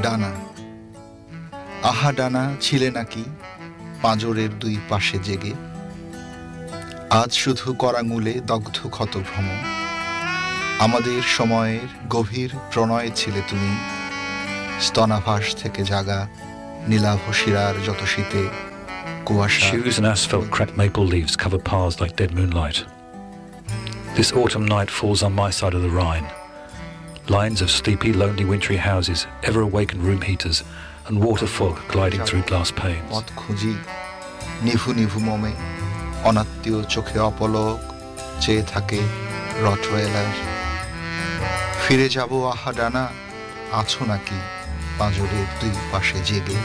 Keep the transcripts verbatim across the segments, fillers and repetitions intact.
ডানা আহা ডানা ছিলে নাকি পাঁজরের দুই পাশে জেগে আজ শুধু করাঙুলে দগ্ধ ক্ষতভ্রম আমাদের সময়ের গভীর প্রণয় ছিলে তুমি স্তনাভাস থেকে জাগা নীলাভ শিরার যত শীতে কুয়াশা Shoes and asphalt cracked maple leaves cover paths like dead moonlight. This autumn night falls on my side of the Rhine. Lines of sleepy, lonely, wintry houses, ever-awakened room heaters, and water fog gliding through glass panes. পথ খুঁজি নিভু নিভু মমে অনাত্মীয় চোখে অপলক চেয়ে থাকে Rottweiler ফিরে যাব আহা ডানা আছো নাকি পাঁজরের দুই পাশে জেগে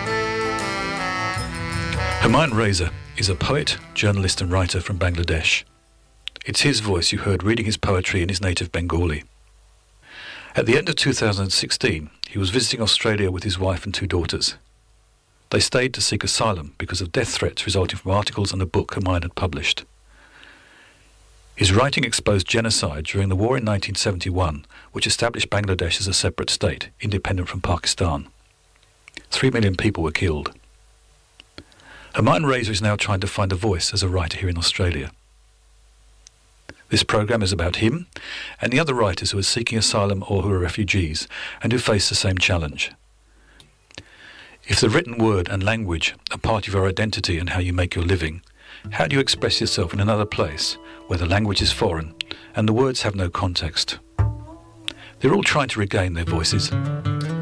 Humayun Reza is a poet, journalist and writer from Bangladesh. It's his voice you heard reading his poetry in his native Bengali. At the end of two thousand sixteen, he was visiting Australia with his wife and two daughters. They stayed to seek asylum because of death threats resulting from articles in a book Humayun had published. His writing exposed genocide during the war in nineteen seventy-one, which established Bangladesh as a separate state, independent from Pakistan. Three million people were killed. Humayun Reza is now trying to find a voice as a writer here in Australia. This programme is about him and the other writers who are seeking asylum or who are refugees and who face the same challenge. If the written word and language are part of your identity and how you make your living, how do you express yourself in another place where the language is foreign and the words have no context? They're all trying to regain their voices.